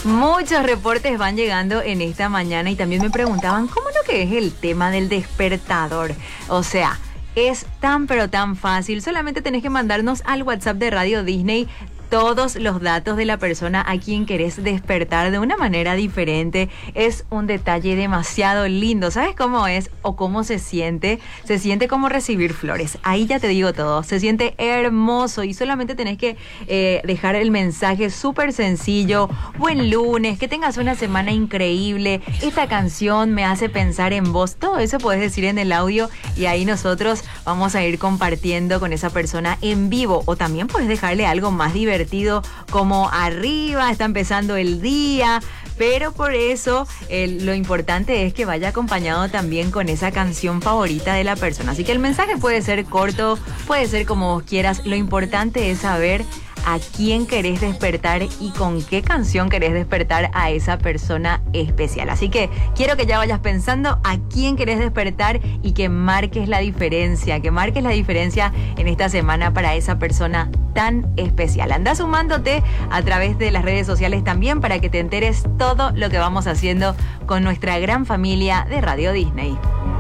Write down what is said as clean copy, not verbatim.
Muchos reportes van llegando en esta mañana y también me preguntaban cómo lo que es el tema del despertador. O sea, es tan pero tan fácil. Solamente tenés que mandarnos al WhatsApp de Radio Disney todos los datos de la persona a quien querés despertar de una manera diferente. Es un detalle demasiado lindo. ¿Sabes cómo es o cómo se siente? Se siente como recibir flores. Ahí ya te digo todo. Se siente hermoso y solamente tenés que dejar el mensaje súper sencillo. Buen lunes, que tengas una semana increíble. Esta canción me hace pensar en vos. Todo eso podés decir en el audio y ahí nosotros vamos a ir compartiendo con esa persona en vivo. O también puedes dejarle algo más divertido como arriba, está empezando el día, pero por eso lo importante es que vaya acompañado también con esa canción favorita de la persona. Así que el mensaje puede ser corto, puede ser como vos quieras, lo importante es saber a quién querés despertar y con qué canción querés despertar a esa persona especial. Así que quiero que ya vayas pensando a quién querés despertar y que marques la diferencia en esta semana para esa persona tan especial. Anda sumándote a través de las redes sociales también para que te enteres todo lo que vamos haciendo con nuestra gran familia de Radio Disney.